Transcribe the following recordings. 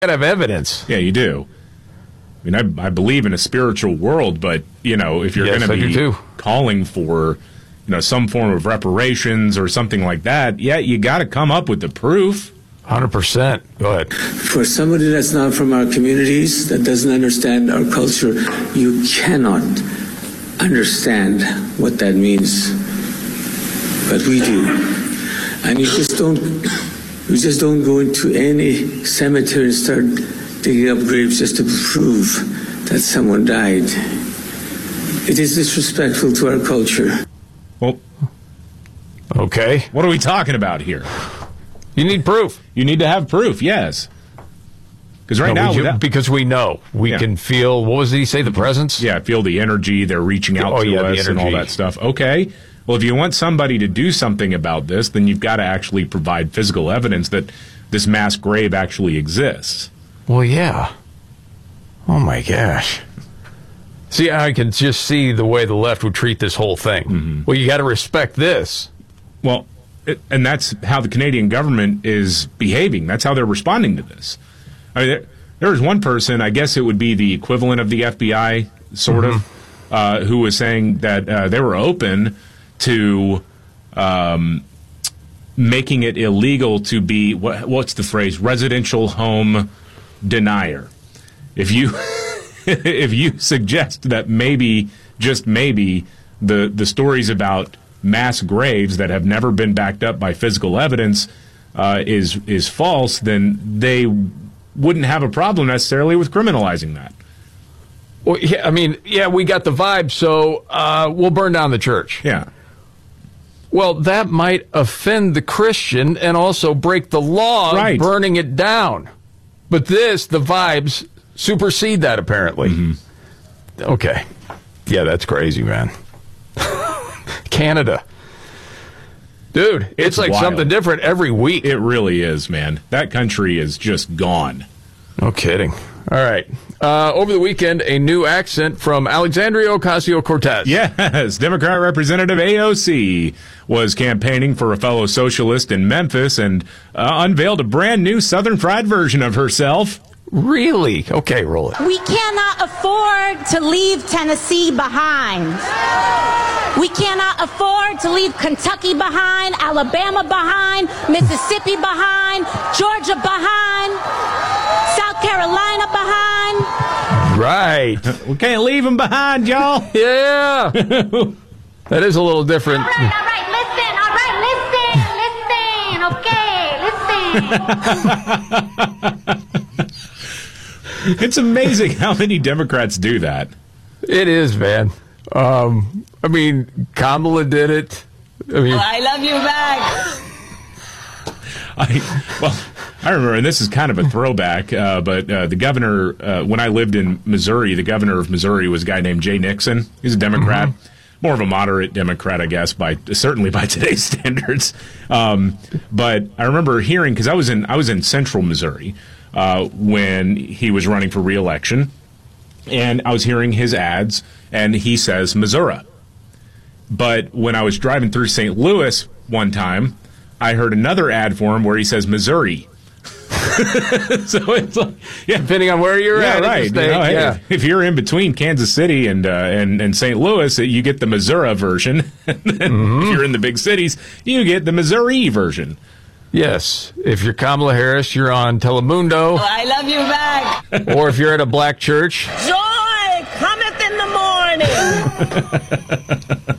gotta have evidence. Yeah, you do. I mean, I believe in a spiritual world, but, if you're going to be calling for, some form of reparations or something like that, you got to come up with the proof. 100%. Go ahead. For somebody that's not from our communities, that doesn't understand our culture, you cannot understand what that means. But we do. And you just don't go into any cemetery and start digging up graves just to prove that someone died. It is disrespectful to our culture. Well, okay. What are we talking about here? You need proof. You need to have proof, yes. Because because we know. We can feel, what was he say, the presence? Yeah, feel the energy. They're reaching out to us and all that stuff. Okay. Well, if you want somebody to do something about this, then you've got to actually provide physical evidence that this mass grave actually exists. Well, yeah. Oh, my gosh. See, I can just see the way the left would treat this whole thing. Mm-hmm. Well, you got to respect this. Well, and that's how the Canadian government is behaving. That's how they're responding to this. I mean, there was one person, I guess it would be the equivalent of the FBI, sort of, who was saying that they were open to making it illegal to be, what's the phrase, residential home denier. If you if you suggest that maybe, just maybe, the stories about mass graves that have never been backed up by physical evidence is false, then they wouldn't have a problem necessarily with criminalizing that. Well, yeah, I mean, we got the vibe, so we'll burn down the church. Yeah. Well, that might offend the Christian and also break the law of burning it down. But the vibes supersede that, apparently. Mm-hmm. Okay. Yeah, that's crazy, man. Canada. Dude, it's like wild. Something different every week. It really is, man. That country is just gone. No kidding. All right. Over the weekend, a new accent from Alexandria Ocasio-Cortez. Yes, Democrat Representative AOC was campaigning for a fellow socialist in Memphis and unveiled a brand new Southern fried version of herself. Really? Okay, roll it. We cannot afford to leave Tennessee behind. We cannot afford to leave Kentucky behind, Alabama behind, Mississippi behind, Georgia behind, South Carolina behind. Right. We can't leave them behind, y'all. Yeah. That is a little different. All right, listen, okay, listen. It's amazing how many Democrats do that. It is, man. I mean, Kamala did it. I love you back. I remember, and this is kind of a throwback, but the governor, when I lived in Missouri, the governor of Missouri was a guy named Jay Nixon. He's a Democrat, more of a moderate Democrat, I guess, certainly by today's standards. But I remember hearing, because I was in central Missouri when he was running for re-election, and I was hearing his ads, and he says Missouri. But when I was driving through St. Louis one time, I heard another ad for him where he says Missouri. So it's like, depending on where you're at, right? If you're in between Kansas City and St. Louis, you get the Missouri version. And then if you're in the big cities, you get the Missouri version. Yes. If you're Kamala Harris, you're on Telemundo. I love you back. Or if you're at a black church, joy cometh in the morning.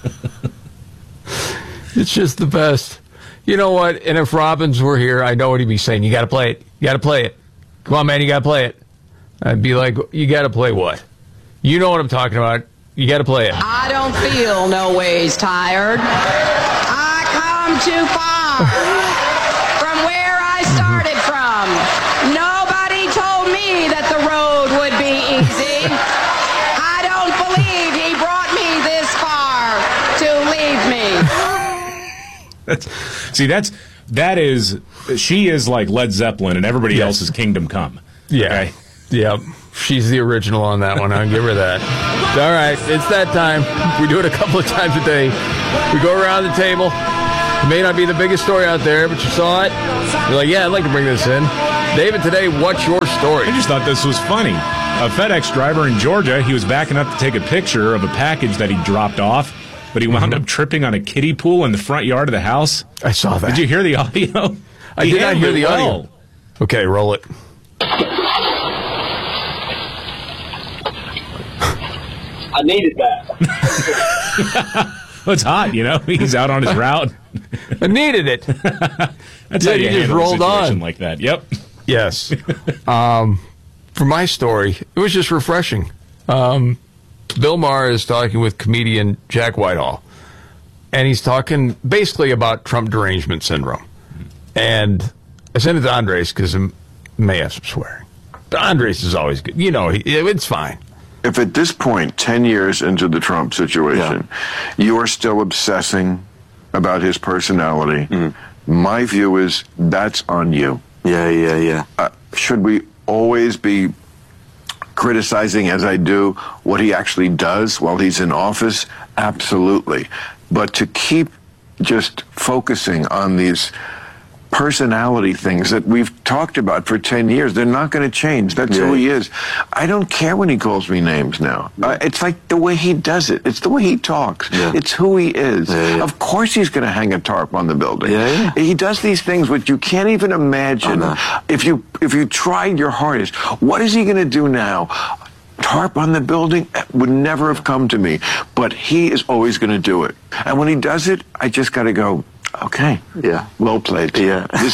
It's just the best. You know what? And if Robbins were here, I know what he'd be saying. You got to play it. You got to play it. Come on, man. You got to play it. I'd be like, you got to play what? You know what I'm talking about. You got to play it. I don't feel no ways tired. I come too far from where I started from. Nobody told me that the road would be easy. I don't believe he brought me this far to leave me. She is like Led Zeppelin and everybody else's Kingdom Come. Yeah. Okay? Yeah. She's the original on that one. I'll give her that. All right. It's that time. We do it a couple of times a day. We go around the table. It may not be the biggest story out there, but you saw it. You're like, yeah, I'd like to bring this in. David, today, what's your story? I just thought this was funny. A FedEx driver in Georgia, he was backing up to take a picture of a package that he dropped off, but he wound up tripping on a kiddie pool in the front yard of the house. I saw that. Did you hear the audio? I did not hear the audio. Okay, roll it. I needed that. Well, it's hot, you know. He's out on his route. I needed it. That's how you just handle rolled a situation on like that. Yep. Yes. For my story, it was just refreshing. Bill Maher is talking with comedian Jack Whitehall, and he's talking basically about Trump derangement syndrome. And I sent it to Andres because it may have some swearing. But Andres is always good. You know, it's fine. If at this point, 10 years into the Trump situation, you are still obsessing about his personality, my view is that's on you. Yeah. Should we always be criticizing, as I do, what he actually does while he's in office? Absolutely. But to keep just focusing on these personality things that we've talked about for 10 years, they're not going to change. That's who he is. I don't care when he calls me names now. It's like the way he does it. It's the way he talks. It's who he is. Of course he's going to hang a tarp on the building. He does these things which you can't even imagine. If you tried your hardest, what is he going to do now? Tarp on the building would never have come to me, but he is always going to do it. And when he does it, I just got to go, okay. Well played. This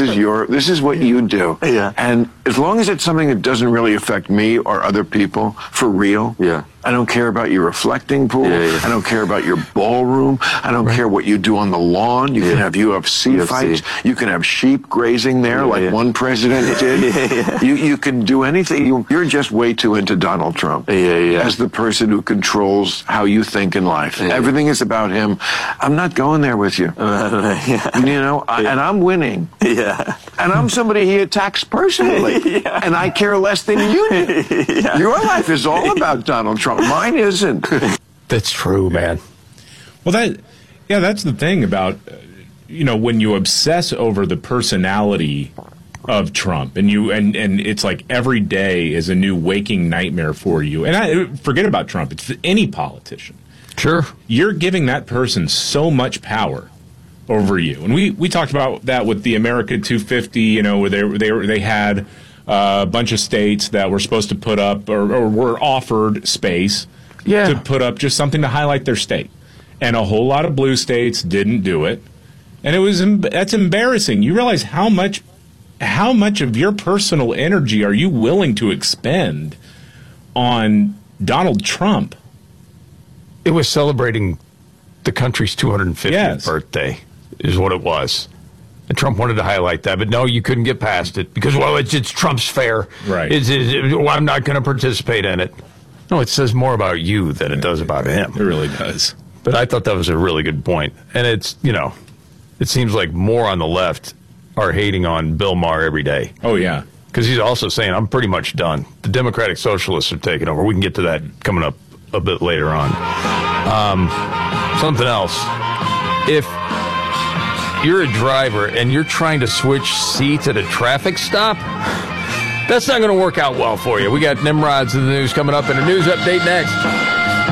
is what you do. And as long as it's something that doesn't really affect me or other people, for real. I don't care about your reflecting pool. I don't care about your ballroom. I don't care what you do on the lawn. You can have UFC fights. You can have sheep grazing there like one president did. You can do anything. You're just way too into Donald Trump as the person who controls how you think in life. Everything is about him. I'm not going there with you. You know, and I'm winning. And I'm somebody he attacks personally. And I care less than you do. Your life is all about Donald Trump. Mine isn't. That's true, man. Well, that's the thing about, when you obsess over the personality of Trump, and it's like every day is a new waking nightmare for you. And I forget about Trump. It's any politician. Sure. You're giving that person so much power over you. And we talked about that with the America 250, where they had a bunch of states that were supposed to put up or were offered space to put up just something to highlight their state. And a whole lot of blue states didn't do it. And that's embarrassing. You realize how much of your personal energy are you willing to expend on Donald Trump? It was celebrating the country's 250th birthday is what it was. And Trump wanted to highlight that, but no, you couldn't get past it because, it's Trump's fair. Right. I'm not going to participate in it. No, it says more about you than it does about him. It really does. But I thought that was a really good point. And it's, it seems like more on the left are hating on Bill Maher every day. Oh, yeah. Because he's also saying, I'm pretty much done. The Democratic Socialists are taking over. We can get to that coming up a bit later on. Something else. If you're a driver and you're trying to switch seats at a traffic stop, that's not going to work out well for you. We got Nimrods in the news coming up and a news update next.